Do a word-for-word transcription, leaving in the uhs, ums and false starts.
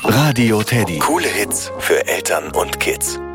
Radio Teddy. Coole Hits für Eltern und Kids.